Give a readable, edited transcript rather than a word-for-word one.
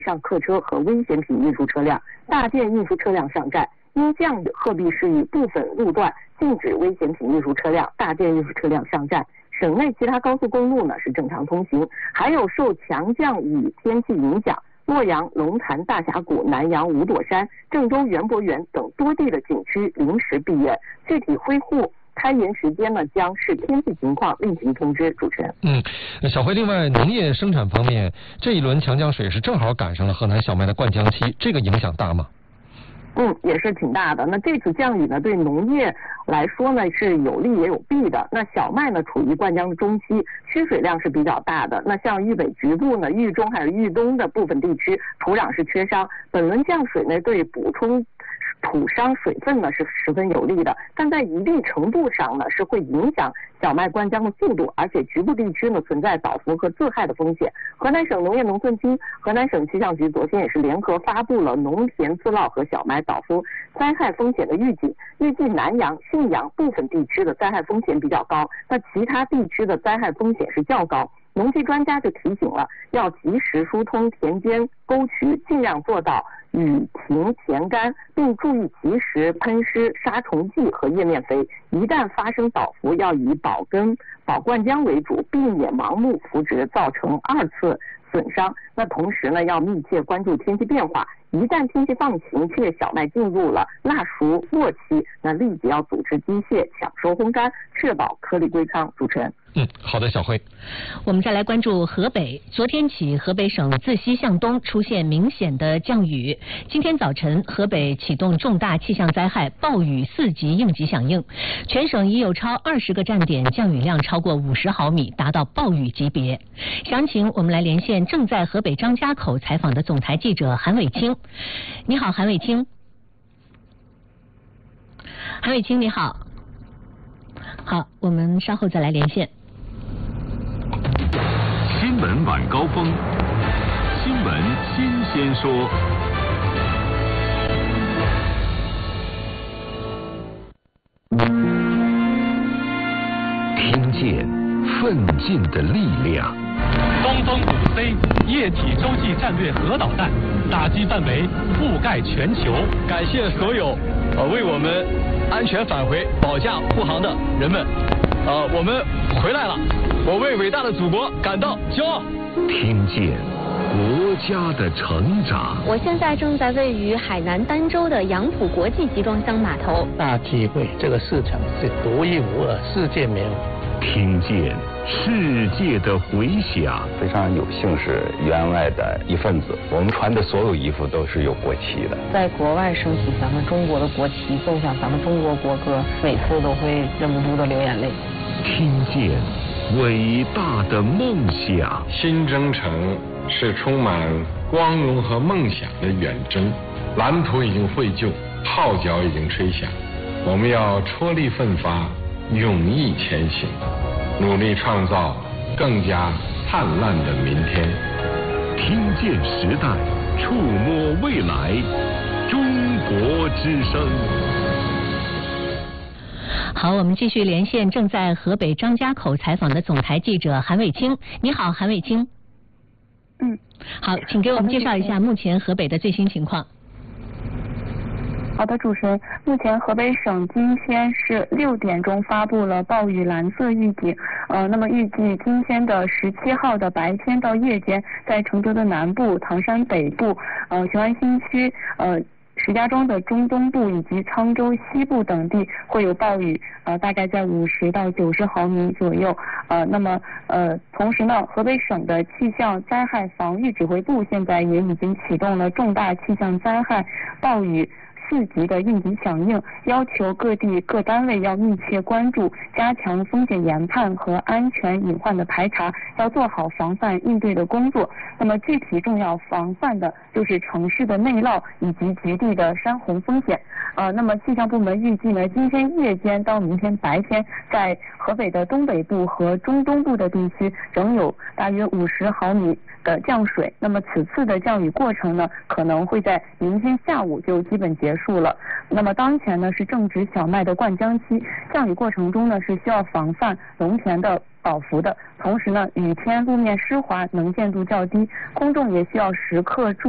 上客车和危险品运输车辆、大件运输车辆上站。因降雨，鹤壁市域部分路段禁止危险品运输车辆、大件运输车辆上站。省内其他高速公路呢是正常通行。还有受强降雨天气影响，洛阳、龙潭、大峡谷、南阳、五朵山、郑州园博园等多地的景区临时闭园，具体恢复开园时间呢，将视天气情况另行通知。主持人， 小辉，另外农业生产方面，这一轮强降水是正好赶上了河南小麦的灌浆期，这个影响大吗？ 也是挺大的。那这次降雨呢，对农业来说呢是有利也有弊的。那小麦呢处于灌浆的中期，需水量是比较大的。那像豫北局部呢、豫中还有豫东的部分地区，土壤是缺伤。本轮降水呢，对补充土伤水分呢是十分有利的，但在一定程度上呢是会影响小麦灌浆的速度，而且局部地区呢存在倒伏和自害的风险。河南省农业农村厅、河南省气象局昨天也是联合发布了农田自涝和小麦倒伏灾害风险的预警，预计南阳、信阳部分地区的灾害风险比较高，那其他地区的灾害风险是较高。农技专家就提醒了，要及时疏通田间沟渠，尽量做到雨停田干，并注意及时喷施杀虫剂和叶面肥。一旦发生倒伏，要以保根、保灌浆为主，避免盲目扶植造成二次损伤。那同时呢，要密切关注天气变化。一旦天气放晴，却小麦进入了蜡熟落期，那立即要组织机械抢收烘干，确保颗粒归仓。主持人。 好的，小辉。 我们再来关注河北。昨天起，河北省自西向东出现明显的降雨。今天早晨，河北启动重大气象灾害暴雨4级应急响应，全省已有超20个站点降雨量超过50毫米，达到暴雨级别。详情我们来连线正在河北张家口采访的总台记者韩伟清。你好，韩伟清。韩伟清，你好。好，我们稍后再来连线。 新闻晚高峰，新闻新鲜说。听见奋进的力量。 东风5C 液体洲际战略核导弹打击范围覆盖全球。 感谢所有为我们安全返回保驾护航的人们。我们回来了，我为伟大的祖国感到骄傲。 听见国家的成长。 我现在正在位于海南儋州的杨浦国际集装箱码头。 大机会，这个市场是独一无二，世界没有。 听见世界的回响。 非常有幸是员外的一份子，我们穿的所有衣服都是有国旗的。 在国外升起咱们中国的国旗，奏响咱们中国国歌，每次都会忍不住的流眼泪。 听见伟大的梦想。 新征程是充满光荣和梦想的远征，蓝图已经绘就，号角已经吹响，我们要踔厉奋发，勇毅前行，努力创造更加灿烂的明天。 听见时代，触摸未来，中国之声。 好，我们继续连线正在河北张家口采访的总台记者韩伟清。你好，韩伟清。好，请给我们介绍一下目前河北的最新情况。 好的，主持人，目前河北省今天是6点钟发布了暴雨蓝色预警。那么预计今天的17号的白天到夜间，在成都的南部、唐山北部、雄安新区、石家庄的中东部以及沧州西部等地会有暴雨，大概在50到90毫米左右。那么同时呢，河北省的气象灾害防御指挥部现在也已经启动了重大气象灾害暴雨4级的应急响应，要求各地各单位要密切关注，加强风险研判和安全隐患的排查，要做好防范应对的工作。那么具体重要防范的就是城市的内涝以及局地的山洪风险。那么气象部门预计呢，今天夜间到明天白天，在河北的东北部和中东部的地区仍有大约50毫米的降水。那么此次的降雨过程呢，可能会在明天下午就基本结束了。那么当前呢是正值小麦的灌浆期，降雨过程中呢是需要防范农田的倒伏的，同时呢雨天路面湿滑，能见度较低，公众也需要时刻注